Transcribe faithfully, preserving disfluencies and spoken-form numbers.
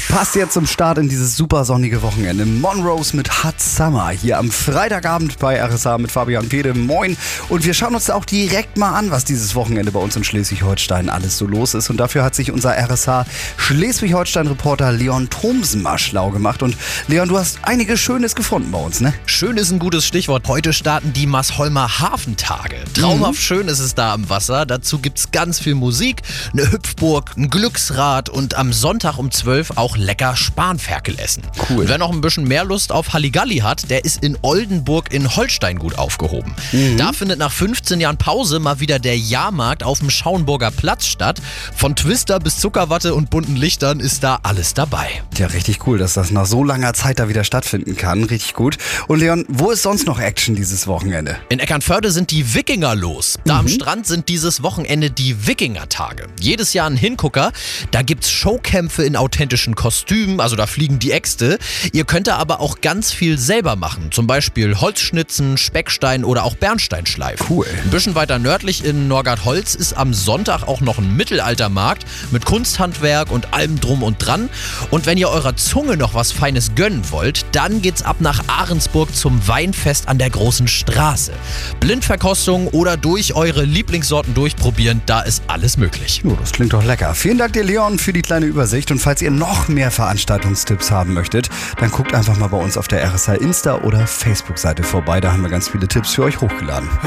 Passt jetzt zum Start in dieses super sonnige Wochenende. Monrose mit Hot Summer hier am Freitagabend bei R S A mit Fabian Pede. Moin. Und wir schauen uns da auch direkt mal an, was dieses Wochenende bei uns in Schleswig-Holstein alles so los ist. Und dafür hat sich unser R S A Schleswig-Holstein-Reporter Leon Thomsen mal schlau gemacht. Und Leon, du hast einiges Schönes gefunden bei uns, ne? Schön ist ein gutes Stichwort. Heute starten die Maßholmer Hafentage. Traumhaft mhm. schön ist es da am Wasser. Dazu gibt's ganz viel Musik, eine Hüpfburg, ein Glücksrad und am Sonntag um zwölf auch lecker Spanferkel essen. Cool. Und wer noch ein bisschen mehr Lust auf Halligalli hat, der ist in Oldenburg in Holstein gut aufgehoben. Mhm. Da findet nach fünfzehn Jahren Pause mal wieder der Jahrmarkt auf dem Schauenburger Platz statt. Von Twister bis Zuckerwatte und bunten Lichtern ist da alles dabei. Ja, richtig cool, dass das nach so langer Zeit da wieder stattfinden kann. Richtig gut. Und Leon, wo ist sonst noch Action dieses Wochenende? In Eckernförde sind die Wikinger los. Da Mhm. am Strand sind dieses Wochenende die Wikinger-Tage. Jedes Jahr ein Hingucker. Da gibt's Showkämpfe in authentischen Kostümen, also da fliegen die Äxte. Ihr könnt da aber auch ganz viel selber machen. Zum Beispiel Holzschnitzen, Speckstein oder auch Bernsteinschleifen. Cool. Ein bisschen weiter nördlich in Norgardholz ist am Sonntag auch noch ein Mittelaltermarkt mit Kunsthandwerk und allem drum und dran. Und wenn ihr eurer Zunge noch was Feines gönnen wollt, dann geht's ab nach Ahrensburg zum Weinfest an der Großen Straße. Blindverkostung oder durch eure Lieblingssorten durchprobieren, da ist alles möglich. Oh, das klingt doch lecker. Vielen Dank dir, Leon, für die kleine Übersicht. Und falls ihr noch mehr Veranstaltungstipps haben möchtet, dann guckt einfach mal bei uns auf der R S A Insta- oder Facebook-Seite vorbei. Da haben wir ganz viele Tipps für euch hochgeladen.